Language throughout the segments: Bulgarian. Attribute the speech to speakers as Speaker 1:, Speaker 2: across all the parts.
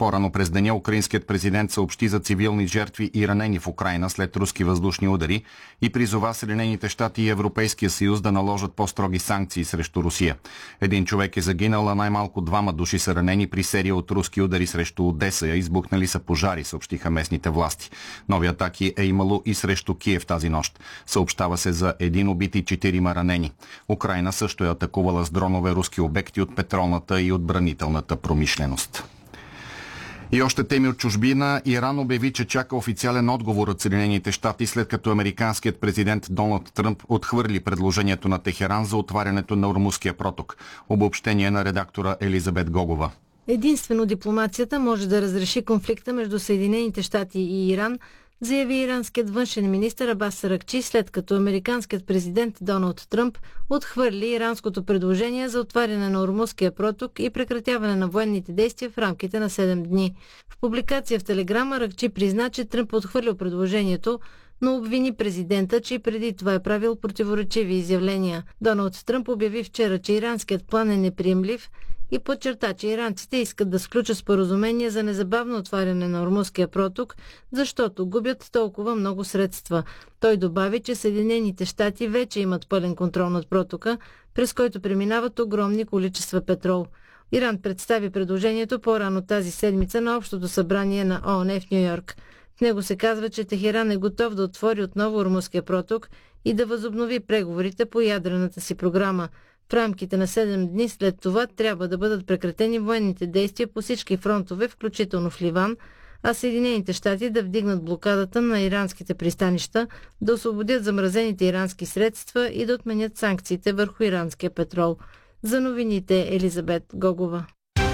Speaker 1: По-рано през деня украинският президент съобщи за цивилни жертви и ранени в Украйна след руски въздушни удари и призова Съединените щати и Европейския съюз да наложат по-строги санкции срещу Русия. Един човек е загинал, а най-малко 2 души са ранени при серия от руски удари срещу Одеса. Избухнали са пожари, съобщиха местните власти. Нови атаки е имало и срещу Киев тази нощ. Съобщава се за 1 убит и 4 ранени. Украйна също е атакувала с дронове руски обекти от петролната и отбранителната промишленост. И още теми от чужбина. Иран обяви, че чака официален отговор от Съединените щати, след като американският президент Доналд Тръмп отхвърли предложението на Техеран за отварянето на Ормузския проток. Обобщение на редактора Елизабет Гогова.
Speaker 2: Единствено дипломацията може да разреши конфликта между Съединените щати и Иран, заяви иранският външен министър Абас Аракчи, след като американският президент Доналд Тръмп отхвърли иранското предложение за отваряне на Ормузския проток и прекратяване на военните действия в рамките на 7 дни. В публикация в Телеграм Аракчи призна, че Тръмп отхвърлил предложението, но обвини президента, че и преди това е правил противоречиви изявления. Доналд Тръмп обяви вчера, че иранският план е неприемлив и подчерта, че иранците искат да сключат споразумение за незабавно отваряне на Ормузския проток, защото губят толкова много средства. Той добави, че Съединените щати вече имат пълен контрол над протока, през който преминават огромни количества петрол. Иран представи предложението по-рано тази седмица на Общото събрание на ООН в Ню-Йорк. В него се казва, че Техеран е готов да отвори отново Ормузския проток и да възобнови преговорите по ядрената си програма. В рамките на 7 дни след това трябва да бъдат прекратени военните действия по всички фронтове, включително в Ливан, а Съединените щати да вдигнат блокадата на иранските пристанища, да освободят замразените ирански средства и да отменят санкциите върху иранския петрол. За новините Елизабет Гогова.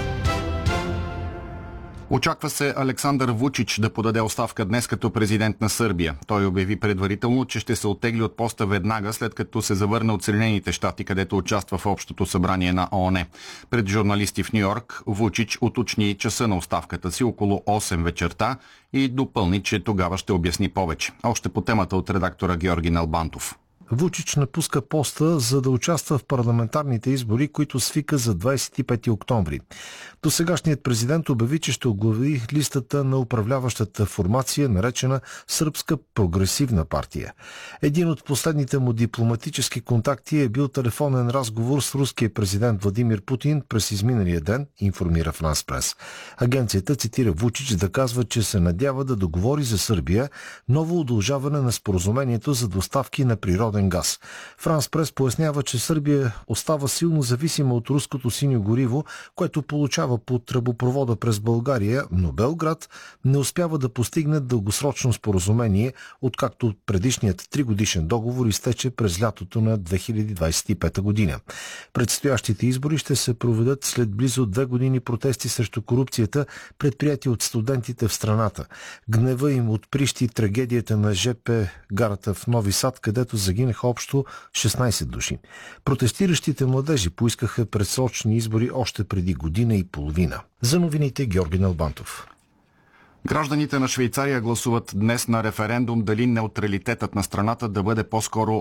Speaker 1: Очаква се Александър Вучич да подаде оставка днес като президент на Сърбия. Той обяви предварително, че ще се оттегли от поста веднага, след като се завърне от Съединените щати, където участва в Общото събрание на ООН. Пред журналисти в Ню-Йорк Вучич уточни часа на оставката си около 8 вечерта и допълни, че тогава ще обясни повече. Още по темата от редактора Георги Налбантов.
Speaker 3: Вучич напуска поста, за да участва в парламентарните избори, които свика за 25 октомври. Досегашният президент обяви, че ще оглави листата на управляващата формация, наречена Сръбска прогресивна партия. Един от последните му дипломатически контакти е бил телефонен разговор с руския президент Владимир Путин през изминалия ден, информира Франс Прес. Агенцията цитира Вучич да казва, че се надява да договори за Сърбия ново удължаване на споразумението за доставки на природен газ. Франс Прес пояснява, че Сърбия остава силно зависима от руското синьо гориво, което получава по тръбопровода през България, но Белград не успява да постигне дългосрочно споразумение, откакто предишният 3-годишен договор изтече през лятото на 2025 година. Предстоящите избори ще се проведат след близо 2 години протести срещу корупцията, предприяти от студентите в страната. Гнева им отприщи трагедията на ЖП гарата в Нови Сад, където загинаха общо 16 души. Протестиращите младежи поискаха предсрочни избори още преди година и половина. За новините Георги Налбантов.
Speaker 1: Гражданите на Швейцария гласуват днес на референдум дали неутралитетът на страната да бъде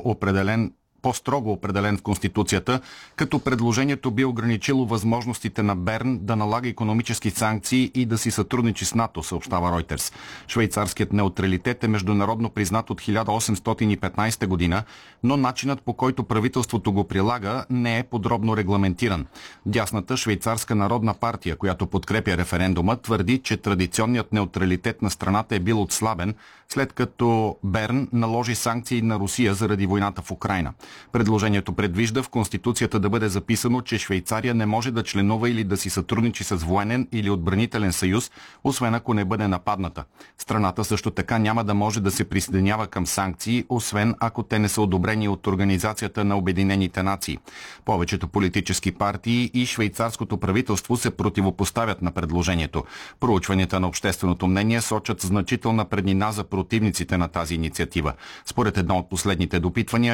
Speaker 1: по-строго определен в Конституцията, като предложението би ограничило възможностите на Берн да налага икономически санкции и да си сътрудничи с НАТО, съобщава Ройтерс. Швейцарският неутралитет е международно признат от 1815 година, но начинът, по който правителството го прилага, не е подробно регламентиран. Дясната швейцарска народна партия, която подкрепя референдума, твърди, че традиционният неутралитет на страната е бил отслабен, след като Берн наложи санкции на Русия заради войната в Украйна. Предложението предвижда в Конституцията да бъде записано, че Швейцария не може да членува или да си сътрудничи с военен или отбранителен съюз, освен ако не бъде нападната. Страната също така няма да може да се присъединява към санкции, освен ако те не са одобрени от Организацията на Обединените нации. Повечето политически партии и швейцарското правителство се противопоставят на предложението. Проучванията на общественото мнение сочат значителна преднина за противниците на тази инициатива. Според едно от последните допитвания,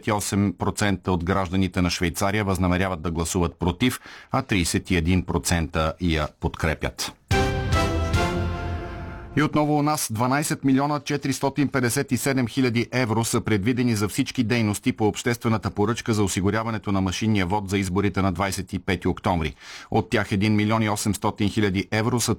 Speaker 1: 68% от гражданите на Швейцария възнамеряват да гласуват против, а 31% я подкрепят. И отново у нас 12 милиона 457 хиляди евро са предвидени за всички дейности по обществената поръчка за осигуряването на машинния вод за изборите на 25 октомври. От тях 1 милион и 800 хиляди евро са